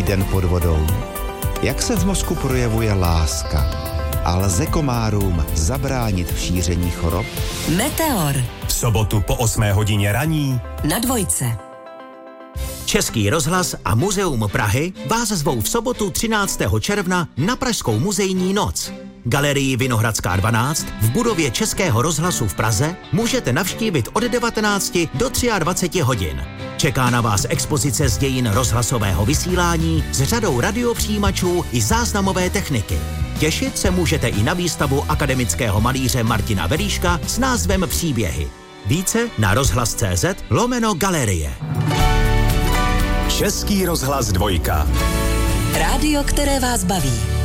den pod vodou. Jak se v mozku projevuje láska? A lze komárům zabránit v šíření chorob? Meteor. V sobotu po 8 hodině raní Na Dvojce. Český rozhlas a Muzeum Prahy vás zvou v sobotu 13. června na Pražskou muzejní noc. Galerii Vinohradská 12 v budově Českého rozhlasu v Praze můžete navštívit od 19 do 23 hodin. Čeká na vás expozice z dějin rozhlasového vysílání s řadou radiopřijímačů i záznamové techniky. Těšit se můžete i na výstavu akademického malíře Martina Veríška s názvem Příběhy. Více na rozhlas.cz/galerie. Český rozhlas 2. Rádio, které vás baví.